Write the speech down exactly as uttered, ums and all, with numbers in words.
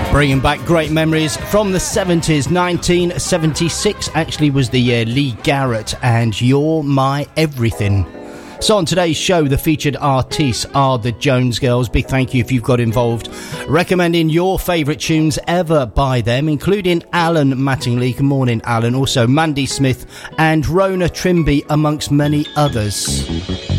Bringing back great memories from the seventies. nineteen seventy-six actually was the year. Lee Garrett and You're My Everything. So on today's show, the featured artists are the Jones Girls. Big thank you if you've got involved recommending your favourite tunes ever by them, including Alan Mattingly. Good morning, Alan. Also Mandy Smith and Rona Trimby, amongst many others.